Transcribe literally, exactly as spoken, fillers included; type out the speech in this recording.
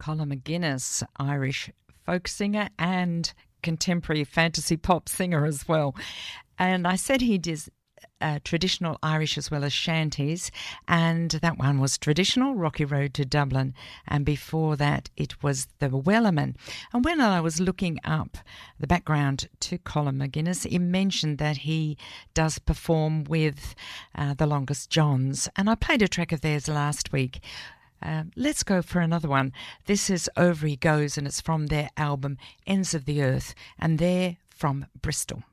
Colin McGuinness, Irish folk singer and contemporary fantasy pop singer as well. And I said he does uh, traditional Irish as well as shanties, and that one was traditional, Rocky Road to Dublin, and before that it was the Wellerman. And when I was looking up the background to Colin McGuinness, it mentioned that he does perform with uh, the Longest Johns, and I played a track of theirs last week. Uh, let's go for another one. This is Over He Goes, and it's from their album Ends of the Earth, and they're from Bristol.